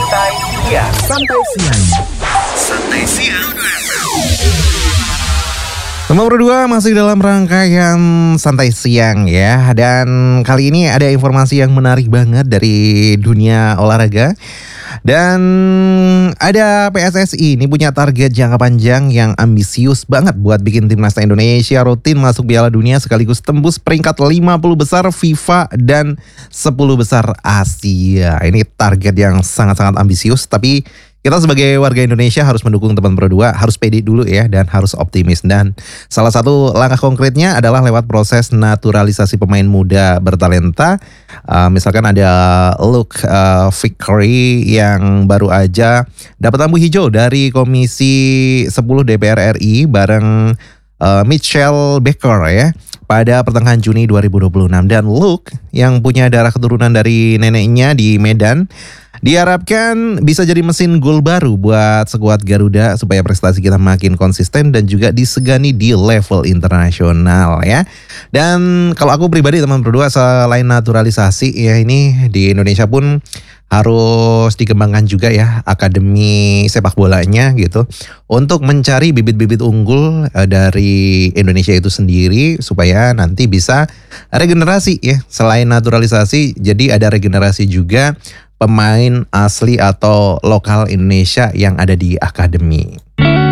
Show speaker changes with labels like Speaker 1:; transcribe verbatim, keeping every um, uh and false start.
Speaker 1: Santai Siang.
Speaker 2: Santai Siang.
Speaker 1: Santai Siang.
Speaker 3: Nomor dua masih dalam rangkaian Santai Siang ya. Dan kali ini ada informasi yang menarik banget dari dunia olahraga. Dan ada P S S I ini punya target jangka panjang yang ambisius banget buat bikin timnas Indonesia rutin masuk Piala Dunia sekaligus tembus peringkat lima puluh besar FIFA dan sepuluh besar Asia. Ini target yang sangat-sangat ambisius, tapi kita sebagai warga Indonesia harus mendukung teman Pro dua, harus pede dulu ya, dan harus optimis. Dan salah satu langkah konkretnya adalah lewat proses naturalisasi pemain muda bertalenta. Uh, misalkan ada Luke uh, Fikri yang baru aja dapat lampu hijau dari Komisi sepuluh D P R R I bareng uh, Mitchell Baker ya pada pertengahan Juni dua ribu dua puluh enam. Dan Luke yang punya darah keturunan dari neneknya di Medan diharapkan bisa jadi mesin gol baru buat skuad Garuda supaya prestasi kita makin konsisten dan juga disegani di level internasional ya. Dan kalau aku pribadi teman berdua, selain naturalisasi ya, ini di Indonesia pun harus dikembangkan juga ya akademi sepak bolanya gitu untuk mencari bibit-bibit unggul dari Indonesia itu sendiri supaya nanti bisa regenerasi ya. Selain naturalisasi, jadi ada regenerasi juga pemain asli atau lokal Indonesia yang ada di akademi.